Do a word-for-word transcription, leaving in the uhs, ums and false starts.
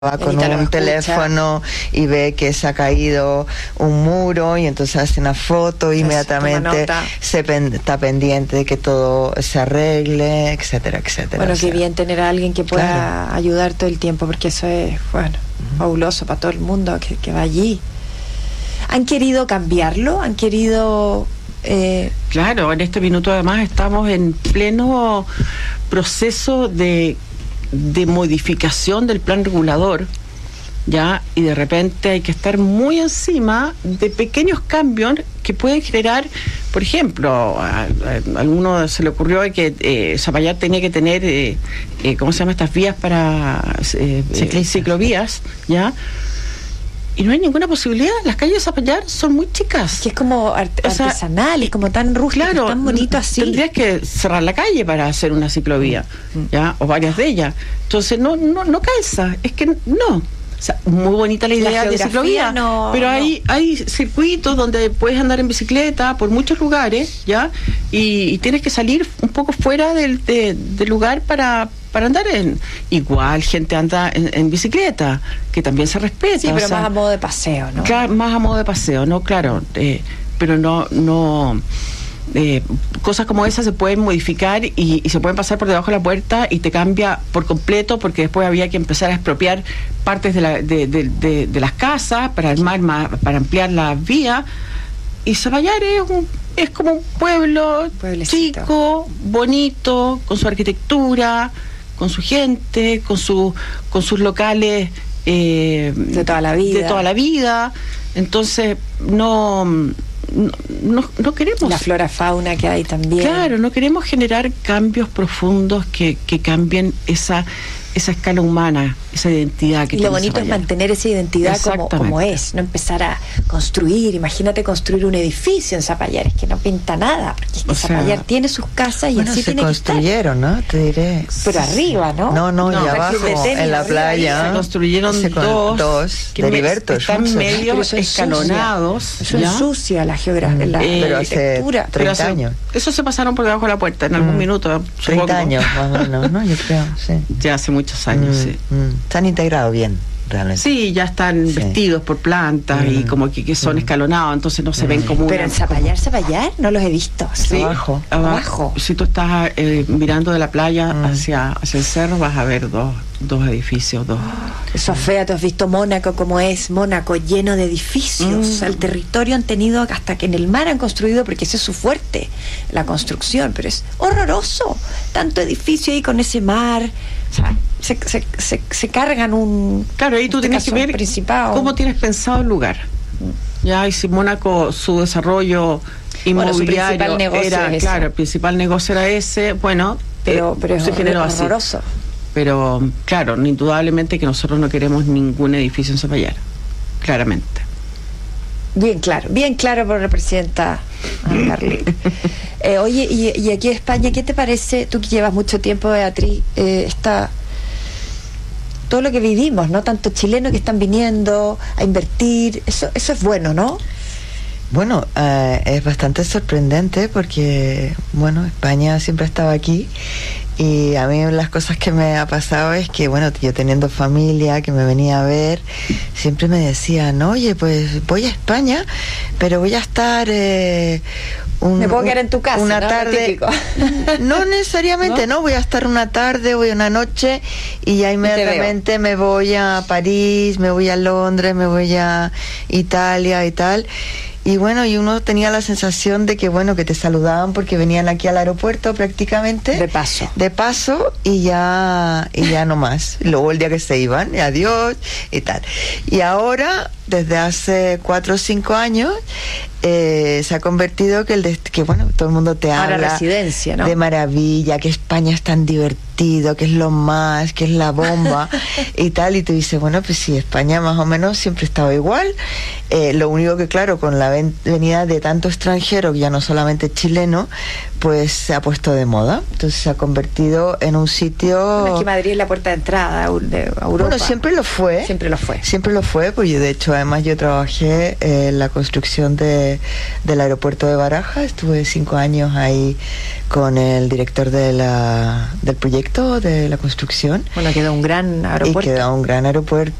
va con un teléfono y ve que se ha caído un muro y entonces hace una foto, entonces, inmediatamente se pen, está pendiente de que todo se arregle, etcétera, etcétera. Bueno, o sea, qué bien tener a alguien que pueda claro. ayudar todo el tiempo, porque eso es, bueno, uh-huh. fabuloso para todo el mundo que, que va allí. ¿Han querido cambiarlo? ¿Han querido...? Eh... Claro, en este minuto además estamos en pleno proceso de... de modificación del plan regulador, ya, y de repente hay que estar muy encima de pequeños cambios que pueden generar, por ejemplo, a, a, a alguno se le ocurrió que eh, Zapallar tenía que tener, eh, eh, ¿cómo se llama? Estas vías para eh, eh, ciclovías, ya. Y no hay ninguna posibilidad. Las calles de Zapallar son muy chicas. Que es como art- o sea, artesanal, es como tan rústico, claro, tan bonito así. Tendrías que cerrar la calle para hacer una ciclovía, mm. ¿ya? O varias de ellas. Entonces no no no calza. Es que no. O sea, muy bonita la idea la de ciclovía, no, pero no. hay hay circuitos donde puedes andar en bicicleta por muchos lugares, ¿ya? Y, y tienes que salir un poco fuera del, de, del lugar para para andar en... Igual gente anda en, en bicicleta, que también se respeta. Sí, pero o sea, más a modo de paseo, ¿no? Claro, más a modo de paseo, ¿no? Claro, eh, pero no... no eh, cosas como esas se pueden modificar y, y se pueden pasar por debajo de la puerta y te cambia por completo, porque después había que empezar a expropiar partes de, la, de, de, de, de las casas para armar más, para ampliar la vía. Y Zapallar es un es como un pueblo Pueblecito. chico, bonito, con su arquitectura, con su gente, con su con sus locales eh, de toda la vida. De toda la vida. Entonces, no, no, no, no queremos... La flora fauna que hay también. Claro, no queremos generar cambios profundos que, que cambien esa... esa escala humana, esa identidad que y tiene lo bonito Zapallar. es mantener esa identidad como, como es, no empezar a construir. Imagínate construir un edificio en Zapallar, es que no pinta nada, porque es que Zapallar sea, tiene sus casas y bueno, así se tiene construyeron, que estar. ¿no? Te diré. Pero arriba, ¿no? No, no, no y abajo, en la playa. Se construyeron se con, dos, dos que Deribertos, están medio escalonados. Eso ensucia la geografía, la, eh, la arquitectura. Pero hace treinta años. Eso se pasaron por debajo de la puerta en algún mm. minuto. treinta años, más o menos, ¿no? Yo creo, sí. Ya hace muchos años, mm. sí. Mm, están integrados bien, realmente. Sí, ya están sí. vestidos por plantas mm. y como que, que son mm. escalonados, entonces no se mm. ven como... Pero en Zapallar, Zapallar, no los he visto. Sí, abajo. abajo. Si tú estás eh, mirando de la playa mm. hacia, hacia el cerro, vas a ver dos, dos edificios, dos. Eso es feo, tú has visto Mónaco como es, Mónaco lleno de edificios. Mm. El territorio han tenido, hasta que en el mar han construido, porque ese es su fuerte, la construcción, pero es horroroso. Tanto edificio ahí con ese mar. O sea, se, se, se, se cargan un... Claro, ahí tú este tienes que ver principado. Cómo tienes pensado el lugar. Mm. Ya, y si Mónaco, su desarrollo inmobiliario bueno, su negocio era, es claro, el principal negocio era ese, bueno, pero, pero se es generó horroroso. Así. Pero, claro, indudablemente que nosotros no queremos ningún edificio en Zapallar, claramente. Bien claro, bien claro por la presidenta Carlina. eh, oye, y, y aquí en España, ¿qué te parece? Tú que llevas mucho tiempo, Beatriz, eh, está todo lo que vivimos, ¿no? Tantos chilenos que están viniendo a invertir, eso, eso es bueno, ¿no? Bueno, eh, es bastante sorprendente porque, bueno, España siempre ha estado aquí y a mí las cosas que me ha pasado es que, bueno, yo teniendo familia que me venía a ver, siempre me decían, oye, pues voy a España, pero voy a estar... Eh, un, me puedo quedar en tu casa, una ¿no? tarde, no necesariamente, ¿no? ¿no? Voy a estar una tarde, voy una noche y ya inmediatamente me voy a París, me voy a Londres, me voy a Italia y tal. Y bueno, y uno tenía la sensación de que, bueno, que te saludaban porque venían aquí al aeropuerto prácticamente. De paso. De paso y ya, y ya no más. Luego el día que se iban, y adiós y tal. Y ahora, desde hace cuatro o cinco años, eh, se ha convertido que, el de, que, bueno, todo el mundo te habla. Ahora residencia, ¿no? De maravilla, que España es tan divertido, que es lo más, que es la bomba y tal. Y tú dices, bueno, pues sí, España más o menos siempre ha estado igual. Eh, lo único que, claro, con la venida de tanto extranjero, ya no solamente chileno, pues se ha puesto de moda, entonces se ha convertido en un sitio... Bueno, es que Madrid es la puerta de entrada a Europa. Bueno, siempre lo fue. Siempre lo fue. Siempre lo fue, porque de hecho además yo trabajé en la construcción de, del aeropuerto de Barajas, estuve cinco años ahí con el director de la, del proyecto de la construcción. Bueno, quedó un gran aeropuerto. Y quedó un gran aeropuerto.